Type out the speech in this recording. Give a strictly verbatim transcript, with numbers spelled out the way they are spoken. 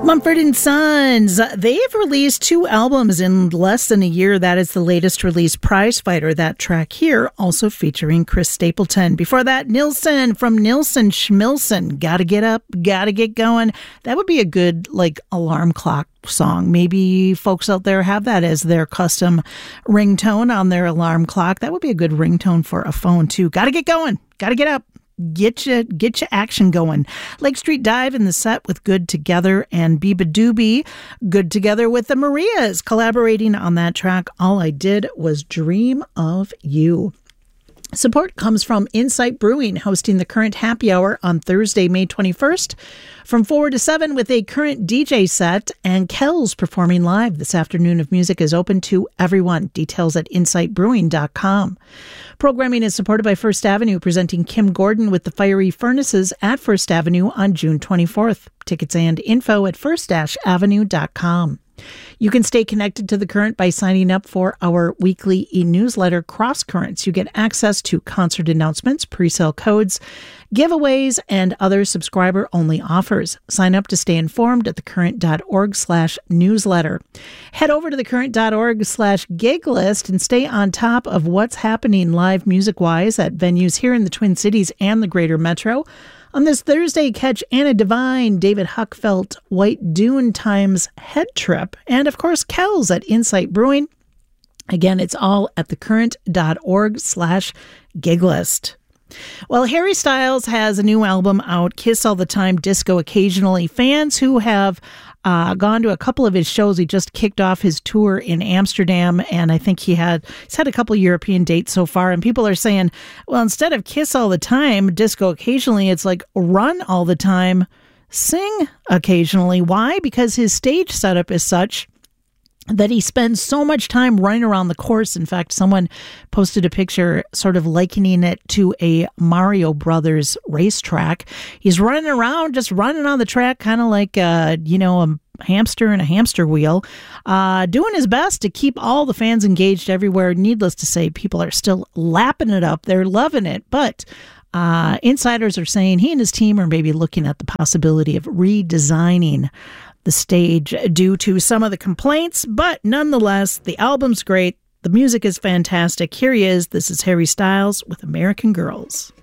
Mumford and Sons, they've released two albums in less than a year. That is the latest release, Prize Fighter. That track here also featuring Chris Stapleton. Before that, Nilsson from Nilsson Schmilsson, Gotta Get Up, Gotta Get Going. That would be a good, like, alarm clock song. Maybe folks out there have that as their custom ringtone on their alarm clock. That would be a good ringtone for a phone, too. Gotta get going. Gotta get up. Get you, get your action going. Lake Street Dive in the set with Good Together, and Biba Doobie, Good Together with the Marias, collaborating on that track. All I Did Was Dream of You. Support comes from Insight Brewing, hosting the Current Happy Hour on Thursday, May twenty-first, from four to seven with a Current D J set, and Kells performing live. This afternoon of music is open to everyone. Details at insight brewing dot com. Programming is supported by First Avenue, presenting Kim Gordon with the Fiery Furnaces at First Avenue on June twenty-fourth. Tickets and info at first avenue dot com. You can stay connected to The Current by signing up for our weekly e-newsletter, Cross Currents. You get access to concert announcements, pre-sale codes, giveaways, and other subscriber-only offers. Sign up to stay informed at thecurrent.org slash newsletter. Head over to thecurrent.org slash gig list and stay on top of what's happening live music-wise at venues here in the Twin Cities and the Greater Metro. On this Thursday, catch Anna Devine, David Huckfelt, White Dune Times Head Trip, and of course, Kells at Insight Brewing. Again, it's all at thecurrent.org slash giglist. Well, Harry Styles has a new album out, Kiss All the Time, Disco Occasionally. Fans who have uh, gone to a couple of his shows, he just kicked off his tour in Amsterdam, and I think he had he's had a couple of European dates so far, and people are saying, well, instead of Kiss All the Time, Disco Occasionally, it's like Run All the Time, Sing Occasionally. Why? Because his stage setup is such that he spends so much time running around the course. In fact, someone posted a picture sort of likening it to a Mario Brothers racetrack. He's running around, just running on the track, kind of like, uh, you know, a hamster in a hamster wheel, uh, doing his best to keep all the fans engaged everywhere. Needless to say, people are still lapping it up. They're loving it. But uh, insiders are saying he and his team are maybe looking at the possibility of redesigning the stage due to some of the complaints, but nonetheless, the album's great. The music is fantastic. Here he is. This is Harry Styles with American Girls.